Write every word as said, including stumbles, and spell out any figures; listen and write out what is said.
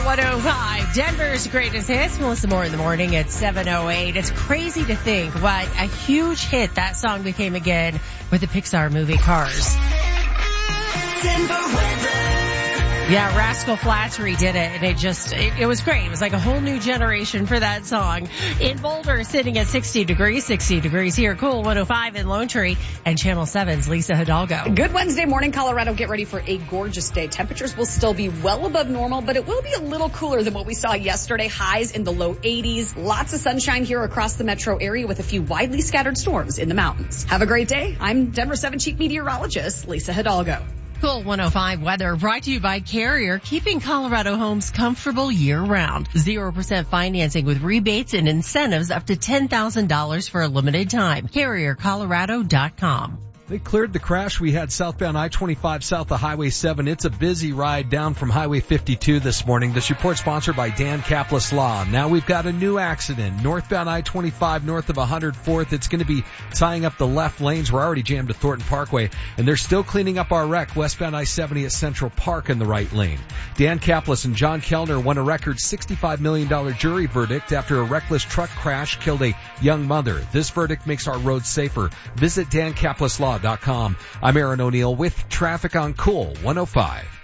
one oh five, Denver's greatest hits. Melissa Moore in the morning at seven oh eight. It's crazy to think what a huge hit that song became again with the Pixar movie Cars. Denver weather. Yeah, Rascal Flatts redid it, and it just, it, it was great. It was like a whole new generation for that song. In Boulder, sitting at sixty degrees, sixty degrees here. Cool one oh five in Lone Tree, and Channel seven's Lisa Hidalgo. Good Wednesday morning, Colorado. Get ready for a gorgeous day. Temperatures will still be well above normal, but it will be a little cooler than what we saw yesterday. Highs in the low eighties. Lots of sunshine here across the metro area with a few widely scattered storms in the mountains. Have a great day. I'm Denver seven Chief Meteorologist Lisa Hidalgo. Cool one oh five weather brought to you by Carrier, keeping Colorado homes comfortable year-round. zero percent financing with rebates and incentives up to ten thousand dollars for a limited time. Carrier Colorado dot com. They cleared the crash we had southbound I twenty-five south of Highway seven. It's a busy ride down from Highway fifty-two this morning. This report sponsored by Dan Kaplis Law. Now we've got a new accident. Northbound I twenty-five north of one hundred fourth. It's going to be tying up the left lanes. We're already jammed to Thornton Parkway. And they're still cleaning up our wreck westbound I seventy at Central Park in the right lane. Dan Kaplis and John Kellner won a record sixty-five million dollars jury verdict after a reckless truck crash killed a young mother. This verdict makes our roads safer. Visit Dan Kaplis Law dot com. I'm Aaron O'Neill with traffic on Cool one oh five.